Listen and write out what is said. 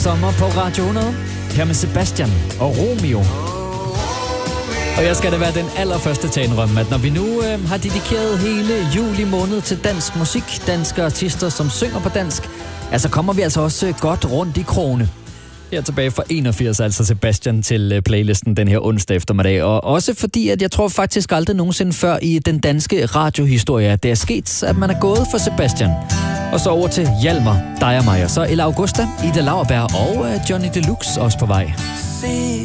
sommer på Radio 100. Her med Sebastian og Romeo. Og jeg skal da være den allerførste til at indrømme, at når vi nu har dedikeret hele juli måned til dansk musik, danske artister, som synger på dansk, så kommer vi altså også godt rundt i krone. Her tilbage fra 81, altså Sebastian, til playlisten den her onsdag eftermiddag. Og også fordi, at jeg tror faktisk aldrig nogensinde før i den danske radiohistorie, at det er sket, at man er gået for Sebastian. Og så over til Hjalmar, dig og mig, og så Ella Augusta, Ida Lauerberg og Johnny Deluxe også på vej.